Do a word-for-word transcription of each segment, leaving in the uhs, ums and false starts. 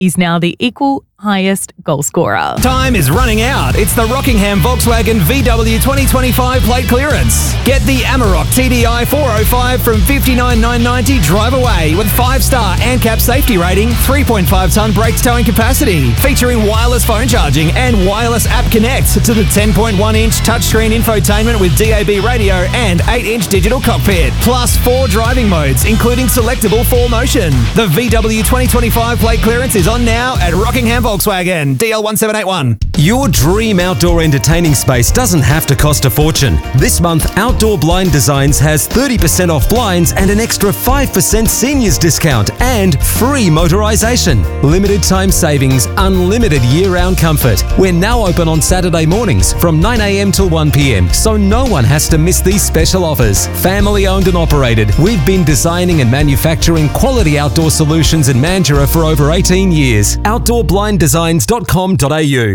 He's now the equal highest goal scorer. Time is running out. It's the Rockingham Volkswagen V W twenty twenty-five plate clearance. Get the Amarok T D I four oh five from fifty-nine thousand nine hundred ninety drive away with five star ANCAP safety rating, three point five tonne brakes towing capacity, featuring wireless phone charging and wireless app connect to the ten point one inch touchscreen infotainment with D A B radio and eight inch digital cockpit, plus four driving modes, including selectable four motion. The V W twenty twenty-five plate clearance is on now at Rockingham Volkswagen, D L one seven eight one. Your dream outdoor entertaining space doesn't have to cost a fortune. This month, Outdoor Blind Designs has thirty percent off blinds and an extra five percent seniors discount and free motorisation. Limited time savings, unlimited year-round comfort. We're now open on Saturday mornings from nine a m till one p m, so no one has to miss these special offers. Family owned and operated, we've been designing and manufacturing quality outdoor solutions in Mandurah for over eighteen years. outdoor blind designs dot com dot a u.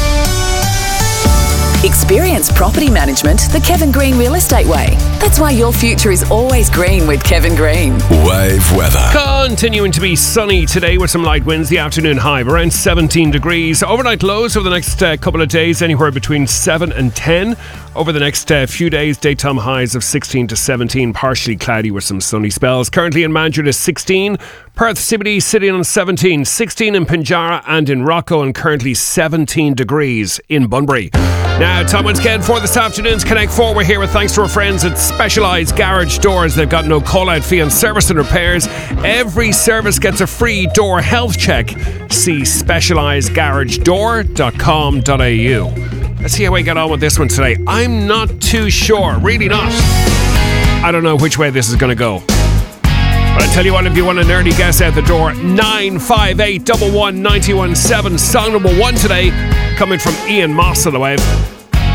Experience property management the Kevin Green Real Estate way. That's why your future is always green with Kevin Green. Wave weather. Continuing to be sunny today with some light winds. The afternoon high of around seventeen degrees. Overnight lows over the next uh, couple of days, anywhere between seven and ten. Over the next uh, few days, daytime highs of sixteen to seventeen, partially cloudy with some sunny spells. Currently in Mandurah, sixteen. Perth C B D sitting on seventeen. sixteen in Pinjarra and in Rocco, and currently seventeen degrees in Bunbury. Now, time once again for this afternoon's Connect four. We're here with thanks to our friends at Specialised Garage Doors. They've got no call-out fee on service and repairs. Every service gets a free door health check. See specialised garage door dot com dot a u. Let's see how we get on with this one today. I'm not too sure, really not. I don't know which way this is going to go. But I tell you what, if you want an early guess out the door, nine five eight, one one, nine one seven. Song number one today, coming from Ian Moss on the wave.